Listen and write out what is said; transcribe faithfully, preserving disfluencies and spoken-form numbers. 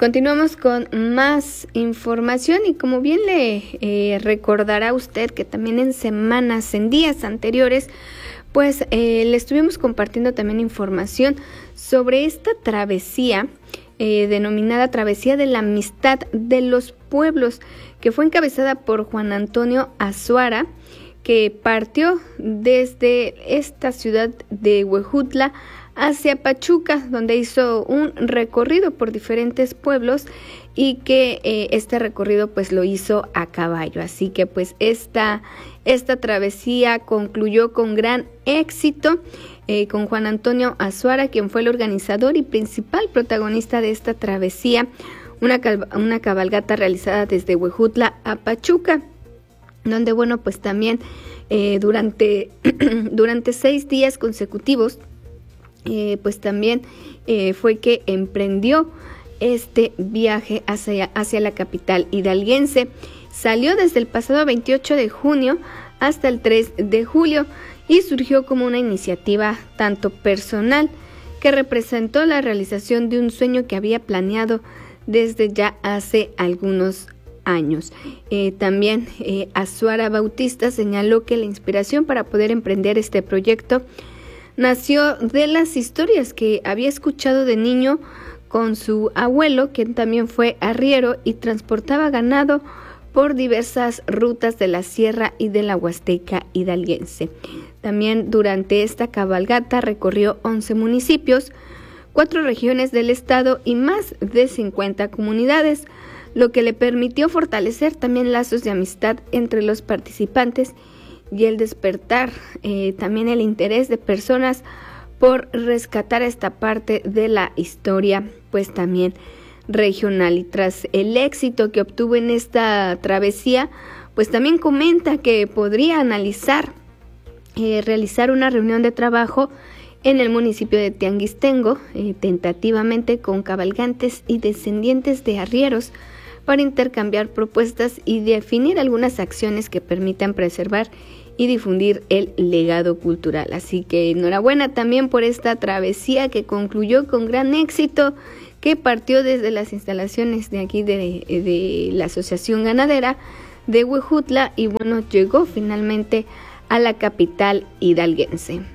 Continuamos con más información y como bien le eh, recordará usted que también en semanas, en días anteriores, pues eh, le estuvimos compartiendo también información sobre esta travesía eh, denominada Travesía de la Amistad de los Pueblos, que fue encabezada por Juan Antonio Azuara, que partió desde esta ciudad de Huejutla hacia Pachuca, donde hizo un recorrido por diferentes pueblos y que eh, este recorrido pues lo hizo a caballo. Así que pues esta, esta travesía concluyó con gran éxito eh, con Juan Antonio Azuara, quien fue el organizador y principal protagonista de esta travesía, una, una cabalgata realizada desde Huejutla a Pachuca, donde bueno pues también eh, durante, durante seis días consecutivos Eh, pues también eh, fue que emprendió este viaje hacia, hacia la capital hidalguense. Salió desde el pasado veintiocho de junio hasta el tres de julio y surgió como una iniciativa tanto personal que representó la realización de un sueño que había planeado desde ya hace algunos años. Eh, también eh, Azuara Bautista señaló que la inspiración para poder emprender este proyecto nació de las historias que había escuchado de niño con su abuelo, quien también fue arriero y transportaba ganado por diversas rutas de la sierra y de la Huasteca hidalguense. También durante esta cabalgata recorrió once municipios, cuatro regiones del estado y más de cincuenta comunidades, lo que le permitió fortalecer también lazos de amistad entre los participantes y el despertar eh, también el interés de personas por rescatar esta parte de la historia, pues también regional. Y tras el éxito que obtuvo en esta travesía, pues también comenta que podría analizar eh, realizar una reunión de trabajo en el municipio de Tianguistengo, eh, tentativamente con cabalgantes y descendientes de arrieros, para intercambiar propuestas y definir algunas acciones que permitan preservar y difundir el legado cultural. Así que enhorabuena también por esta travesía que concluyó con gran éxito, que partió desde las instalaciones de aquí de, de la Asociación Ganadera de Huejutla y bueno, llegó finalmente a la capital hidalguense.